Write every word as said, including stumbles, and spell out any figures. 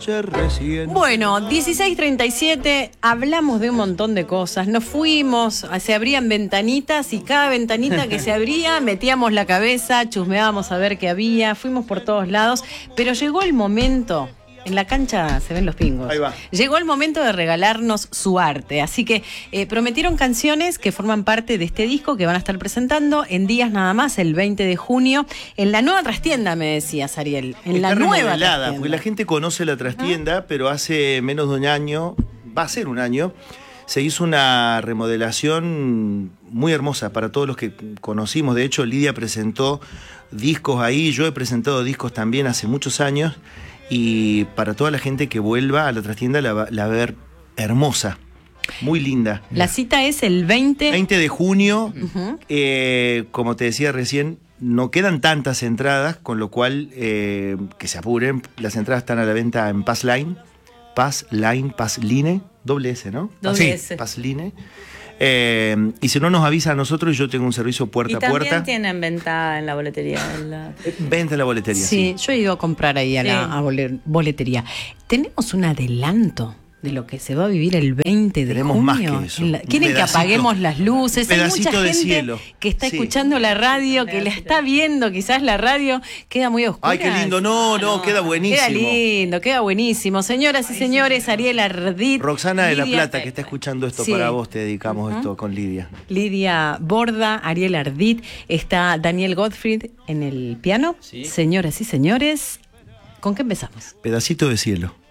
anoche recién. Bueno, dieciséis treinta y siete, hablamos de un montón de cosas. Nos fuimos, se abrían ventanitas y cada ventanita que se abría metíamos la cabeza, chusmeábamos a ver qué había, fuimos por todos lados, pero llegó el momento. En la cancha se ven los pingos. Ahí va. Llegó el momento de regalarnos su arte. Así que eh, prometieron canciones que forman parte de este disco que van a estar presentando en días nada más, el veinte de junio, en la nueva trastienda, me decías, Ariel. En Está la nueva remodelada, trastienda. porque la gente conoce la trastienda, ¿ah? Pero hace menos de un año, va a ser un año, se hizo una remodelación muy hermosa para todos los que conocimos. De hecho, Lidia presentó discos ahí, yo he presentado discos también hace muchos años. Y para toda la gente que vuelva a la trastienda la va, la va a ver hermosa, muy linda. La cita es el veinte... veinte de junio, Uh-huh. eh, como te decía recién, no quedan tantas entradas, con lo cual eh, que se apuren. Las entradas están a la venta en Passline, Passline, Passline, doble S, ¿no? Doble Sí, S. Passline. Eh, y si no nos avisa a nosotros, yo tengo un servicio puerta Y a también puerta. tienen venta en la boletería. En la... Venta en la boletería, sí. Sí, yo he ido a comprar ahí a Sí. la a boler- boletería. Tenemos un adelanto de lo que se va a vivir el veinte de Tenemos junio. más que eso. En la- Un ¿Quieren que pedacito- apaguemos las luces? Hay pedacito mucha de gente cielo. que está Sí. escuchando la radio, que la está viendo, quizás la radio queda muy oscura. Ay, qué lindo. No, no, queda buenísimo. Queda lindo, queda buenísimo. Señoras y señores, Ariel Ardit. Roxana de La Lidia- Plata, que está escuchando esto Sí. para vos, te dedicamos esto con Lidia. Lidia Borda, Ariel Ardit, está Daniel Gottfried en el piano. Sí. Señoras y señores, ¿con qué empezamos? Pedacito de cielo.